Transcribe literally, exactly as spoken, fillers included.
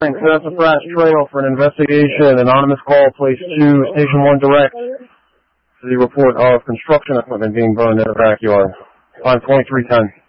Morning, Sassafras Trail for an investigation. Anonymous call, place two, Station one direct. The report of construction equipment being burned in a backyard. Time twenty-three ten.